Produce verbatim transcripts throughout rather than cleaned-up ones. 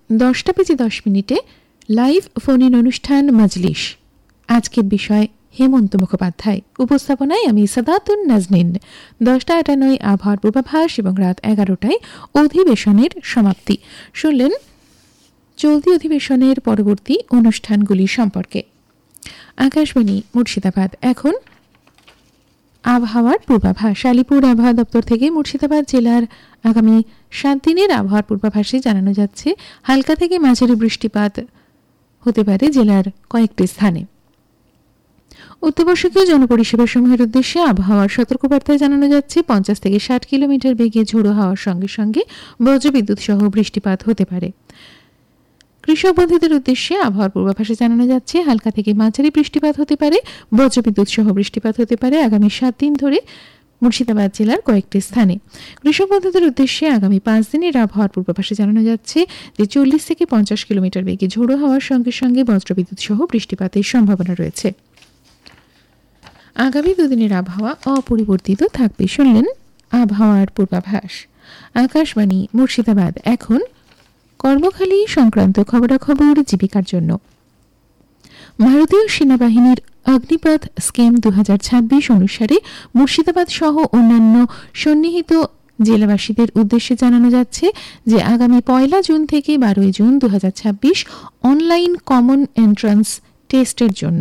দশটা বেজে দশ মিনিটে লাইভ ফোন ইন অনুষ্ঠান মাজলিস। আজকের বিষয় হেমন্ত মুখোপাধ্যায়, উপস্থাপনায় আমি সাদাতুন নাজনীন। দশটা আটান্নয় আবহাওয়ার পূর্বাভাস এবং রাত এগারোটায় অধিবেশনের সমাপ্তি। শুনলেন চলতি অধিবেশনের পরবর্তী অনুষ্ঠানগুলি সম্পর্কে। আকাশবাণী মুর্শিদাবাদ। এখন আবহাওয়ার পূর্বাভাস। আলিপুর আবহাওয়া দপ্তর থেকে মুর্শিদাবাদ জেলার আগামী সাত দিনের আবহাওয়ার পূর্বাভাসে জানানো যাচ্ছে হালকা থেকে মাঝারি বৃষ্টিপাত হতে পারে জেলার কয়েকটি স্থানে। অত্যাবশ্যকীয় জনপরিষেবা সমূহের উদ্দেশ্যে আবহাওয়ার সতর্কবার্তায় জানানো যাচ্ছে পঞ্চাশ থেকে ষাট কিলোমিটার বেগে ঝোড়ো হাওয়ার সঙ্গে সঙ্গে বজ্রবিদ্যুৎ সহ বৃষ্টিপাত হতে পারে। কৃষক বন্ধুদের উদ্দেশ্যে আবহাওয়ার পূর্বাভাসে জানানো যাচ্ছে হালকা থেকে মাঝারি বৃষ্টিপাত হতে পারে, বজ্রবিদ্যুৎ সহ বৃষ্টিপাত হতে পারে আগামী সাত দিন ধরে মুর্শিদাবাদ জেলার কয়েকটি স্থানে। কৃষক বন্ধুদের উদ্দেশ্যে আগামী পাঁচ দিনের আবহাওয়ার পূর্বাভাসে জানানো যাচ্ছে যে চল্লিশ থেকে পঞ্চাশ কিলোমিটার বেগে ঝোড়ো হাওয়ার সঙ্গে সঙ্গে বজ্রবিদ্যুৎ সহ বৃষ্টিপাতের সম্ভাবনা রয়েছে। আগামী দুদিনের আবহাওয়া অপরিবর্তিত থাকবে। শুনলেন আবহাওয়ার পূর্বাভাস। আকাশবাণী মুর্শিদাবাদ। এখন কর্মখালী সংক্রান্ত খবরাখবর জীবিকার জন্য। ভারতীয় সেনাবাহিনীর অগ্নিপথ স্কিম দু হাজার ছাব্বিশ অনুসারে মুর্শিদাবাদ সহ অন্যান্য সন্নিহিত জেলাবাসীদের উদ্দেশ্যে জানানো যাচ্ছে যে আগামী পয়লা জুন থেকে বারোই জুন দু হাজার ছাব্বিশ অনলাইন কমন এন্ট্রান্স টেস্টের জন্য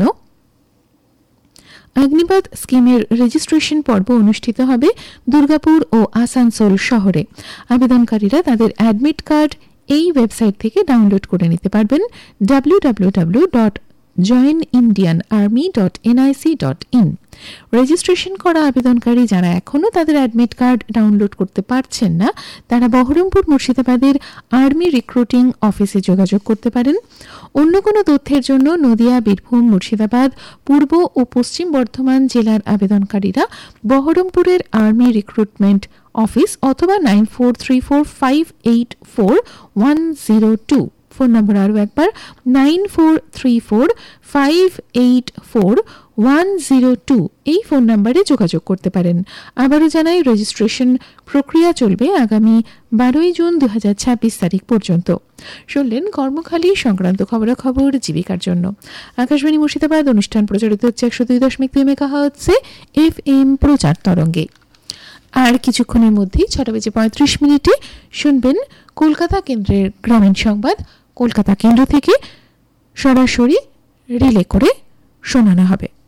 অগ্নিপথ স্কিমের রেজিস্ট্রেশন পর্ব অনুষ্ঠিত হবে দুর্গাপুর ও আসানসোল শহরে। আবেদনকারীরা তাদের অ্যাডমিট কার্ড এই ওয়েবসাইট থেকে ডাউনলোড করে নিতে পারবেন W W W dot join Indian army dot N I C dot in. Registration করা আবেদনকারী যারা এখনও তাদের অ্যাডমিট কার্ড ডাউনলোড করতে পারছেন না তারা বহরমপুর মুর্শিদাবাদের আর্মি রিক্রুটিং অফিসে যোগাযোগ করতে পারেন। অন্য কোনো তথ্যের জন্য নদিয়া, বীরভূম, মুর্শিদাবাদ, পূর্ব ও পশ্চিম বর্ধমান জেলার আবেদনকারীরা বহরমপুরের আর্মি রিক্রুটমেন্ট অফিস অথবা nine four three four five eight four one zero two phone নম্বর আরও একবার nine four three four five eight four one zero two এই ফোন নম্বরে যোগাযোগ করতে পারেন। আবারও জানাই রেজিস্ট্রেশন প্রক্রিয়া চলবে আগামী বারোই জুন দু হাজার ছাব্বিশ তারিখ পর্যন্ত। শুনলেন কর্মখালী সংক্রান্ত খবরাখবর জীবিকার জন্য। আকাশবাণী মুর্শিদাবাদ অনুষ্ঠান প্রচারিত হচ্ছে একশো দুই দশমিক দুই মেগাহার্টজে এফ এম প্রচার তরঙ্গে। আর কিছুক্ষণের মধ্যেই ছটা বেজে পঁয়ত্রিশ মিনিটে শুনবেন কলকাতা কেন্দ্রের গ্রামীণ সংবাদ। কলকাতা কেন্দ্র থেকে সরাসরি রিলে করে শোনানো হবে।